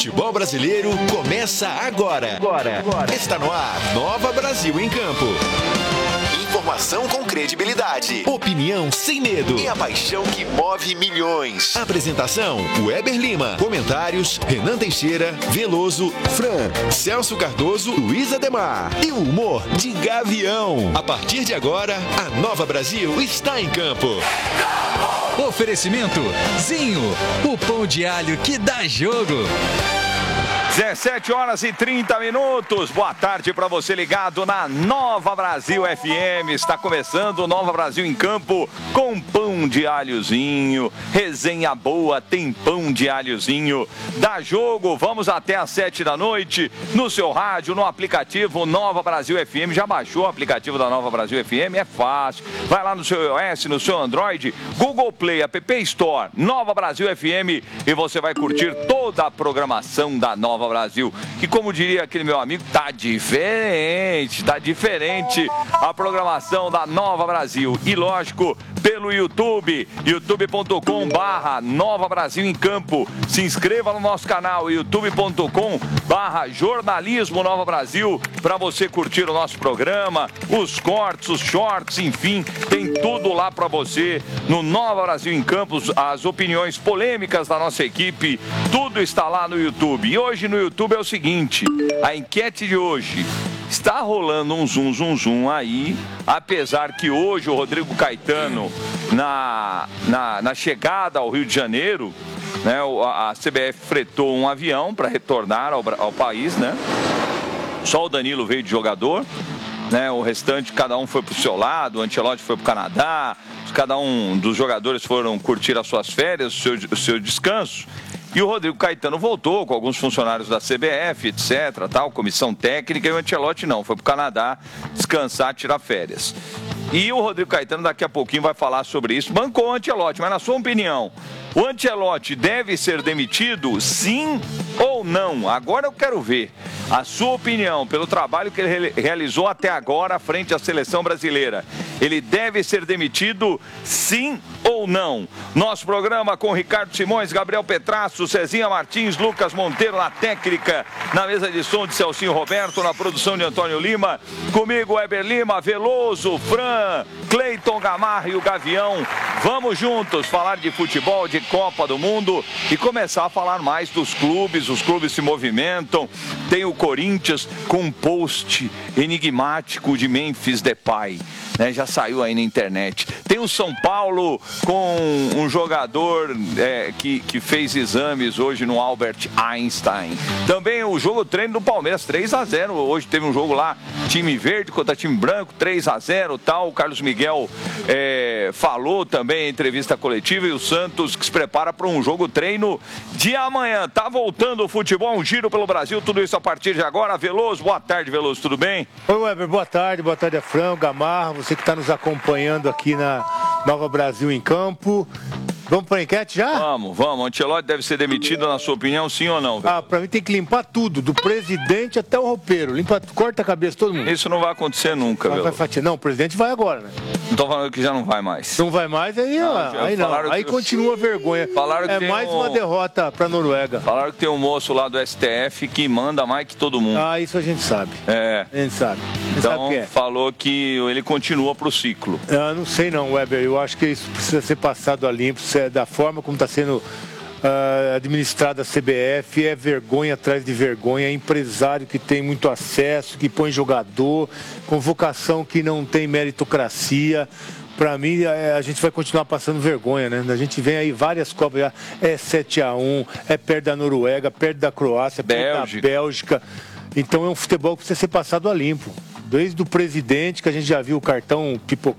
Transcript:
Futebol brasileiro começa agora. Está no ar, Nova Brasil em Campo. Informação com credibilidade. Opinião sem medo. E a paixão que move milhões. Apresentação, Weber Lima. Comentários, Renan Teixeira, Veloso, Fran, Celso Cardoso, Luiz Ademar. E o humor de Gavião. A partir de agora, a Nova Brasil está em campo. Oferecimento Zinho, o pão de alho que dá jogo. 17 horas e 30 minutos. Boa tarde para você ligado na Nova Brasil FM. Está começando o Nova Brasil em Campo com pão de alhozinho. Resenha boa, tem pão de alhozinho. Dá jogo, vamos até às 7 da noite no seu rádio, no aplicativo Nova Brasil FM. Já baixou o aplicativo da Nova Brasil FM? É fácil. Vai lá no seu iOS, no seu Android, Google Play, App Store, Nova Brasil FM e você vai curtir toda a programação da Nova Brasil, que como diria aquele meu amigo, tá diferente a programação da Nova Brasil. E lógico, pelo YouTube, youtube.com/Nova Brasil em Campo. Se inscreva no nosso canal, youtube.com/Jornalismo Nova Brasil, para você curtir o nosso programa, os cortes, os shorts, enfim, tem tudo lá para você no Nova Brasil em Campos, as opiniões polêmicas da nossa equipe, tudo está lá no YouTube. E hoje no YouTube é o seguinte, a enquete de hoje: está rolando um zum aí, apesar que hoje o Rodrigo Caetano, na chegada ao Rio de Janeiro, né, a CBF fretou um avião para retornar ao país, né? Só o Danilo veio de jogador, né? O restante, cada um foi para o seu lado, o Ancelotti foi para o Canadá, cada um dos jogadores foram curtir as suas férias, o seu descanso. E o Rodrigo Caetano voltou com alguns funcionários da CBF, etc, tal, comissão técnica, e o Ancelotti não, foi para o Canadá descansar, tirar férias. E o Rodrigo Caetano daqui a pouquinho vai falar sobre isso. Bancou o Ancelotti, mas na sua opinião, o Ancelotti deve ser demitido, sim ou não? Agora eu quero ver a sua opinião pelo trabalho que ele realizou até agora frente à seleção brasileira. Ele deve ser demitido, sim ou não? Nosso programa com Ricardo Simões, Gabriel Petrasso, Cezinha Martins, Lucas Monteiro na técnica, na mesa de som de Celcinho Roberto, na produção de Antônio Lima, comigo Weber Lima, Veloso, Fran, Cleiton Gamarra e o Gavião. Vamos juntos falar de futebol, de Copa do Mundo e começar a falar mais dos clubes. Os clubes se movimentam. Tem o Corinthians com um post enigmático de Memphis Depay, né? Já saiu aí na internet. Tem o São Paulo com um jogador que fez exames hoje no Albert Einstein. Também o jogo treino do Palmeiras, 3-0. Hoje teve um jogo lá, time verde contra time branco, 3-0 tal. O Carlos Miguel falou também em entrevista coletiva, e o Santos que se prepara para um jogo treino de amanhã. Tá voltando o futebol, um giro pelo Brasil, tudo isso a partir de agora. Veloso, boa tarde, Veloso, tudo bem? Oi, Weber, boa tarde a Fran, Gamarra, você que está nos acompanhando aqui na Nova Brasil em Campo. Vamos para a enquete já? Vamos. O Ancelotti deve ser demitido, na sua opinião, sim ou não? Para mim tem que limpar tudo, do presidente até o roupeiro. Corta a cabeça de todo mundo. Isso não vai acontecer nunca, velho. Não, o presidente vai agora, né? Não tô falando que já não vai mais. Não vai mais, aí não. Aí continua a vergonha. Que mais uma derrota para a Noruega. Falaram que tem um moço lá do STF que manda mais que todo mundo. Isso a gente sabe. A gente sabe. Então, falou que ele continua pro ciclo. Não sei não, Weber. Eu acho que isso precisa ser passado a limpo. Da forma como está sendo administrada a CBF, é vergonha atrás de vergonha, é empresário que tem muito acesso, que põe jogador, convocação que não tem meritocracia. Para mim, a gente vai continuar passando vergonha, né? A gente vem aí várias Copas, já é 7-1, é perto da Noruega, perto da Croácia, perto da Bélgica. Então é um futebol que precisa ser passado a limpo. Desde o presidente, que a gente já viu o cartão